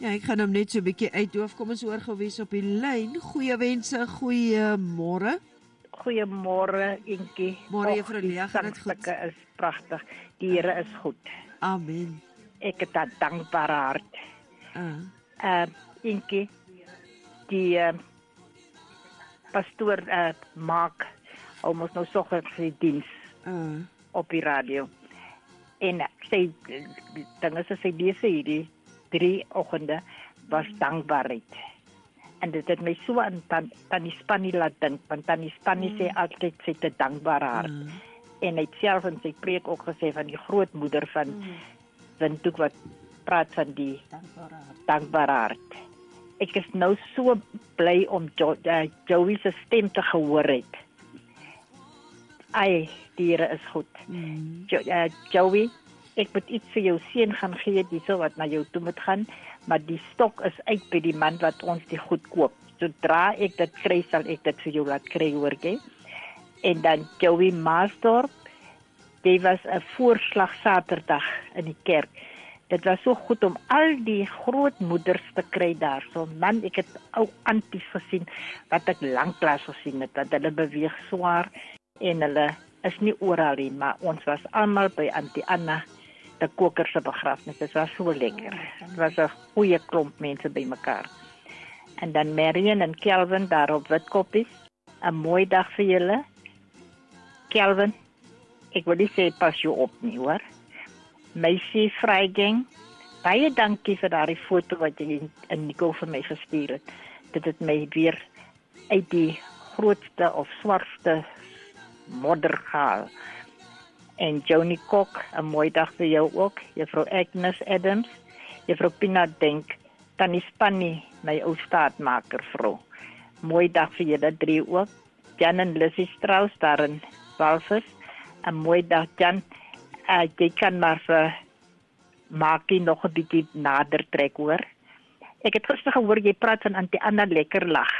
Ek gaan hom net so 'n bietjie uitdoof. Kom ons hoor gou wie is op die lyn. Goeie wense, goeiemôre. Goeiemôre, Inkie. Môre juffrou Lia, gaan dit goed? Die is pragtig. Die Here is goed. Amen. Ek het 'n dankbare hart. Inkie, die pastoor maak almoes nou soggens die diens op die radio. En sy dinge sy lees hierdie 3 oggende was dankbaarheid. En dit het my so aan Tannie Spannie laat dink, want Tannie Spannie sê altyd sy het 'n dankbare hart. En hy het self in sy preek ook gesê van die grootmoeder van Windhoek wat praat van die dankbare hart. Ek is nou so bly om Joey se stem te gehoor het. Ai, die Here is goed. Joey, ek moet iets vir jou seun gaan gee, dis wat na jou toe moet gaan, maar die stok is uit by die man wat ons die goed koop. Sodra ek dit kry, sal ek dit vir jou laat kry, hoortjie. En dan Joey Maasdorp, die was 'n voorslag Saterdag in die kerk. Dit was so goed om al die grootmoeders te kry daar. So man, ek het ou anties gesien wat ek lanklaas gesien het, dat hulle beweeg swaar en hulle is nie oral nie, maar ons was almal by Auntie Anna, die koker se begrafnis. Dit was so lekker. Dit was 'n goeie klomp mense by mekaar. En dan Marion en Kelvin daar op Witkoppies. 'n Mooi dag vir julle. Kelvin, ek wil nie sê pas jou op nie, hoor. Meisie Vrygang, baie dankie vir daardie foto wat jy in Nicole vir my gestuur het. Dit het my weer uit die grootste of swartste modder gehaal. En Joni Kok, 'n mooi dag vir jou ook. Juffrou Agnes Adams, Juffrou Pina Denk, Tannie Spannie, my ou staatmaker vrou. Mooi dag vir julle 3 ook. Jan en Lissy Strauss daar in Walvis. 'n Mooi dag, Jan. Jy kan maar vir Maakie nog 'n bietjie nader trek, hoor. Ek het gister gehoor jy praat van Auntie Anna lekker lag.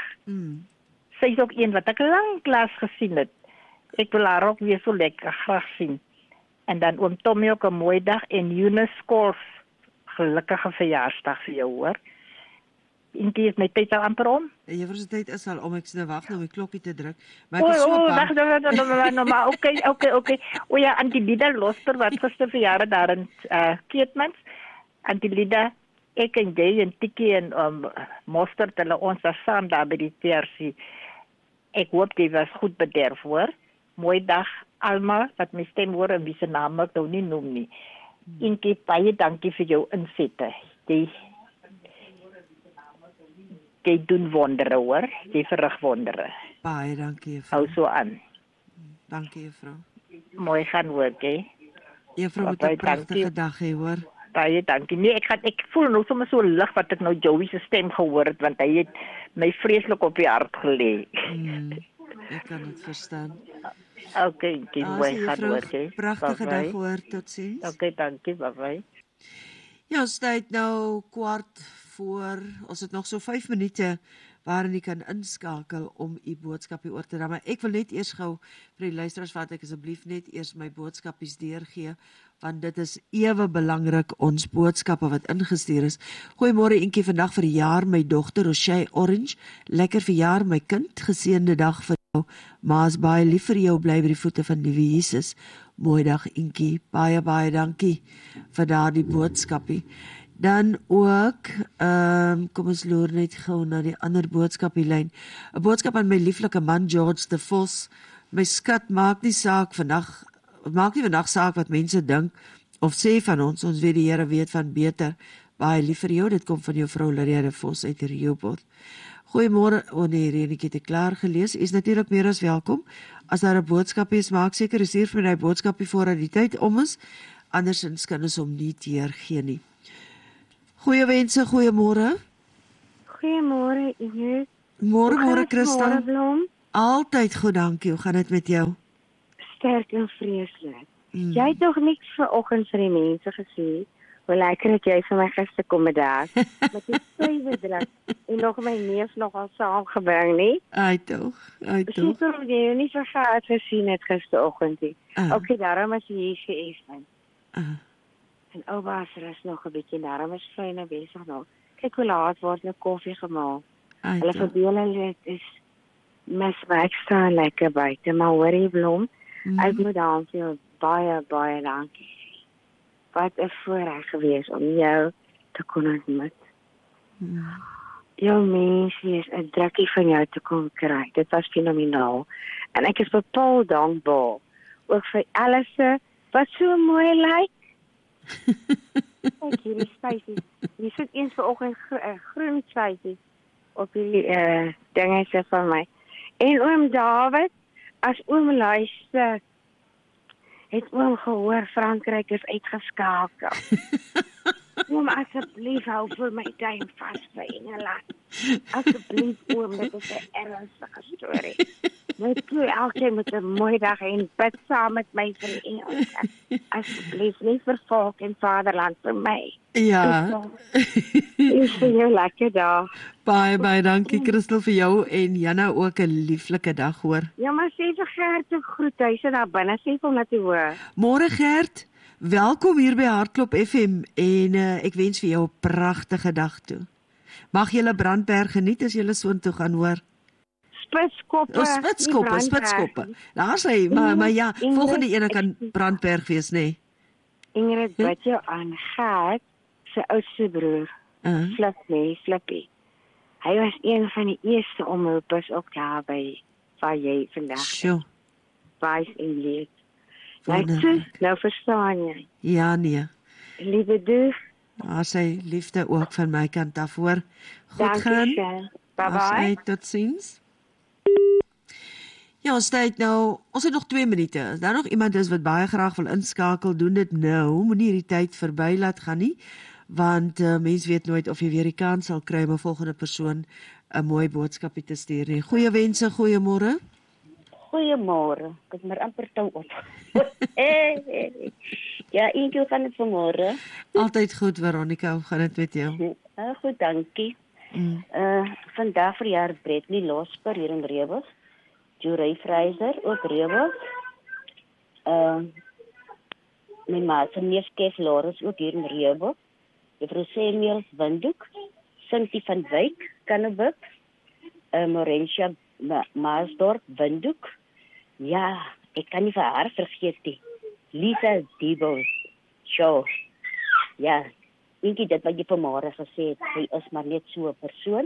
Sy is ook een wat ek lanklaas gesien het. Ek wil haar ook weer so lekker graag sien. En dan oom Tommy ook 'n mooi dag en Eunice Skols, gelukkige verjaarsdag vir jou, hoor. Inkie is my tyd al amper om. Juffrou se tyd is al om, ek sê wag nou om die klokkie te druk. Maar ek is so bang. Maar okay. O ja, Auntie Lida Loster wat gister verjaar daar in Keetmans. Auntie Lida, ek en jy en Tikkie en Mostert, hulle ons was saam daar by die TRC. Ek hoop jy was goed bederf, hoor. Mooi dag almal wat my stem hoor en wie se naam ek nou nie noem nie. Inkie, baie dankie vir jou insette. Jy doen wondere, hoor. Jy verrig wondere. Baie dankie, juffrou. Hou so aan. Dankie, juffrou. Mooi gaan hoor, hè. Juffrou moet 'n pragtige dag hê, hoor. Baie dankie. Nee, ek voel nou sommer so lig wat ek nou Joey se stem gehoor het, want hy het my vreeslik op die hart gelê. Ek kan dit verstaan. Okay, mooi gaan hoor, hè. Pragtige dag, hoor. Totsiens. Okay, dankie. Bye. Ja, ons tyd nou 15:15. Ons het nog so 5 minute waarin jy kan inskakel om u boodskapie oor te dra. Maar ek wil net eers gou vir die luisteraars wat ek asseblief net eers my boodskapies deurgee, want dit is ewe belangrik, ons boodskappe wat ingestuur is. Goeiemôre Entjie, vandag verjaar my dogter Rochelle Orange. Lekker verjaar my kind, geseënde dag vir jou. Ma's baie lief vir jou, bly by die voete van die Liewe Jesus. Mooi dag Entjie, baie dankie vir daardie boodskapie. Dan ook, kom ons loer net gou na die ander boodskapielyn. 'n Boodskap aan my lieflike man George de Vos. My skat, maak nie vandag saak wat mense dink of sê van ons weet die Here weet van beter. Baie lief vir jou, dit kom van jou vrou Lorraine de Vos uit Rehoboth. Goeiemôre, Renetjie het ek klaar gelees. Is natuurlik meer as welkom. As daar 'n boodskap is, maak seker stuur vir my boodskapie voordat die tyd om is. Andersins kan ons hom nie deurgee nie. Goeie wense, goeiemôre. Goeiemôre, Ingrid. Môre, Christa. Blom. Altyd goed, dankie. Hoe gaan dit met jou? Sterk en vreeslik. Jy het nog niks vanoggend vir die mense gesê. Hoe lekker het jy vir my gister kom daar. Met die suiwerdruk en nog my neef nogal saamgebring, nie? Ai tog. Seker jy nie vergaat gesien het gisteroggend nie. Okay, daarom is jy geëis. En oubaas is nog 'n bietjie daarom is sy nou besig nou. kyk hoe laat word nou koffie gemaak. Ai, Hulle toe. verbeel hulle dit is mis my ekstra lekker buite, maar hoorie Blom, ek moet dan vir jou baie dankie sê. Wat 'n voorreg gewees om jou te kon ontmoet. Jou mens is 'n drukkie van jou te kom kry. Dit was fenomenaal. En ek is bepaald dankbaar ook vir Alice wat so mooi lyk. Kyk hierdie spysies. Hier sit eens vanoggend groen spysies op die dinge van my. En oom David, as oom luister, het oom gehoor Frankryk is uitgeskakel. Oom, asseblief hou vir my duim vas vir Engeland. Asseblief oom, dit is 'n ernstige storie. Net toe elkeen met 'n mooi dag en bid saam met my vir Engeland. Asseblief nie vir volk en vaderland vir my. Ja, Dis vir jou lekker dag. baie dankie Christel vir jou en Janna ook 'n lieflike dag hoor. Ja, maar sê vir Gert ook groet, hy sit daar binne, sê vir hom dat hy hoor. Môre Gert, welkom hier by Hartklop FM en ek wens vir jou 'n pragtige dag toe. Mag julle Brandberg geniet as julle soontoe gaan hoor. Spitskoppe. Spitskoppe. Daar sê, maar ja, volgende ene kan Brandberg wees, nê? Ingrid, wat jou aan Gert se oudste broer, Flippie. Hy was een van die eerste omroepers ook daar by waar jy vandag Sjoe. wys en leed. Wonderlik. Nou verstaan jy. Ja, nee. Liewe doeg. Daar sê liefde ook van my kant af hoor. Goed Dankie, gaan. Shan. As Bye-bye. hy totsiens. Ja, ons het nog 2 minute. As daar nog iemand is wat baie graag wil inskakel, doen dit nou. Moenie hierdie tyd verby laat gaan nie, want mens weet nooit of jy weer die kans sal kry om 'n volgende persoon 'n mooi boodskapie te stuur nie. Goeie wense, goeiemôre. Goeiemôre. Ek het maar amper tou op. Ja, eentjie gaan dit vanmôre. Altyd goed, Veronica, hoe gaan dit met jou? Goed, dankie. Vandag verjaar Bradley Losper hier in Rebos. Jury Fraser ook Rebos. My ma se neef Kees Loris ook hier in Rebos. Juffrou Samuels Windhoek, Sintie van Wyk, Kannebuk, Morensia Maasdorp Windhoek. Ja, ek kan nie vir haar vergeet nie. Lisa Dibos. Show. Ja, Inkie, dit wat jy vanmôre gesê het, sy is maar net so 'n persoon.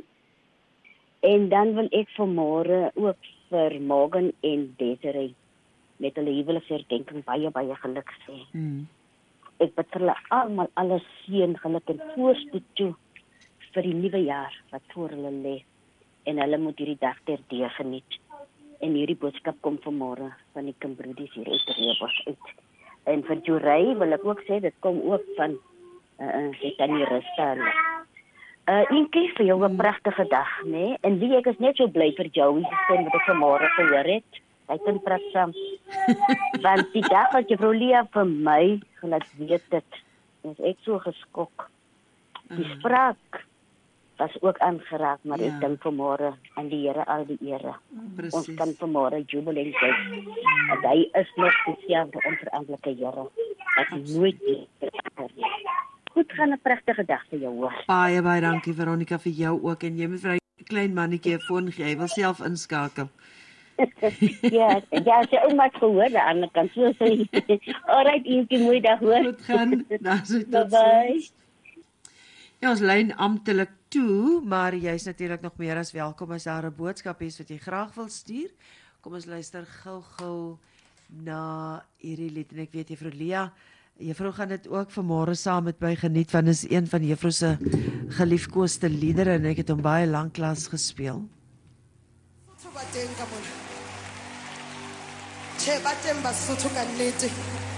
En dan wil ek vanmôre ook vir Morgan en Desiree met hulle huweliksherdenking baie geluk sê. Ek bid vir hulle almal alles seën, geluk en voorspoed toe vir die nuwe jaar wat voor hulle lê. En hulle moet hierdie dag terdee geniet. En hierdie boodskap kom vanmôre van die Kimbroedies hier uit Rebos uit. En vir Jury wil ek ook sê, dit kom ook van sy tannie Rista. Inkie, vir jou 'n pragtige dag, né? En wie ek is net so bly vir Joey se stem wat ek vanmôre gehoor het. Hy kan praat saam. Want die dag wat Juffrou Lia vir my gelaat weet dit, is ek so geskok. Die spraak was ook aangeraak, maar ek dink vanmôre aan die Here al die ere. Ons kan vanmôre jubel en sê, dat hy is nog dieselfde onveranderlike Here. Ek nooit weer verander nie. Goed, gaan 'n pragtige dag vir jou hoor. Baie dankie Veronica vir jou ook en jy moet vir 'n klein mannetjie 'n foon gee. Hy wil self inskakel. ja, sy ouma het gehoor aan die ander kant. So sê, alright, Inkie, mooi dag hoor. Goed gaan. Bye. Ja, ons lyn amptelik toe, maar jy's natuurlik nog meer as welkom as daar 'n boodskap is wat jy graag wil stuur. Kom ons luister gou na hierdie lied en ek weet Juffrou Lia, Juffrou gaan dit ook vanmôre saam met my geniet want is een van Juffrou se geliefkoeste liedere en ek het hom baie lanklaas gespeel. Che ba teng Basotho ka nnete